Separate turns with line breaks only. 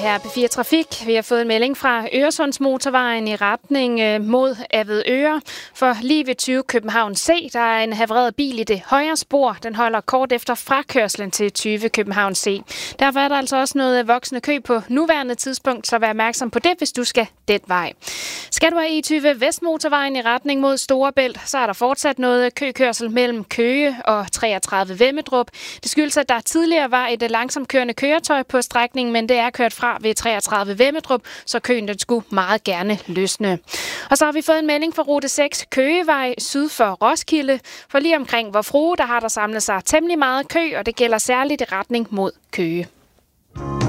her P4 Trafik. Vi har fået en melding fra Øresundsmotorvejen i retning mod Avedøre. For lige ved 20 København C, der er en havareret bil i det højre spor. Den holder kort efter frakørslen til 20 København C. Derfor er der altså også noget voksende kø på nuværende tidspunkt, så vær opmærksom på det, hvis du skal den vej. Skal du have E20 Vestmotorvejen i retning mod Storebælt, så er der fortsat noget køkørsel mellem Køge og 33 Vemmedrup. Det skyldes, at der tidligere var et langsomkørende køretøj på strækningen, men det er kørt fra ved 33 Vemmedrup, så køen den skulle meget gerne løsne. Og så har vi fået en melding fra rute 6 Køgevej syd for Roskilde. For lige omkring Vor Frue, der har der samlet sig temmelig meget kø, og det gælder særligt i retning mod Køge.